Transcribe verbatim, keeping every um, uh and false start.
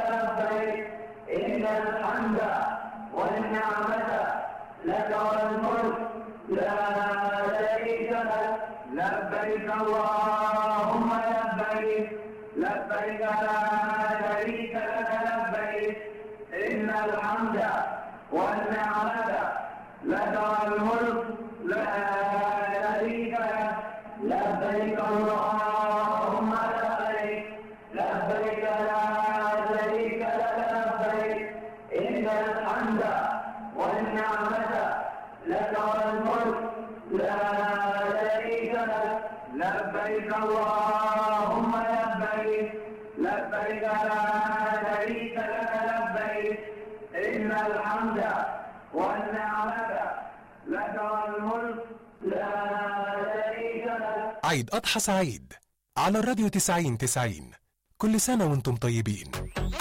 لبيك إن الحمد والنعمة لك والملك لا شريك لك لبيك اللهم لبيك لبيك لا شريك لك لبيك إن الحمد والنعمة لك والملك لا شريك لك لبيك اللهم لبيك لبيك لا شريك لك لبيك إن الحمد والنعمة لك والملك لا شريك لك لبيك اللهم لبيك لبيك لا شريك لك لبيك إن الحمد والنعمة لك والملك لا شريك لك. عيد أضحى سعيد على الراديو تسعين تسعين. كل سنة وانتم طيبين.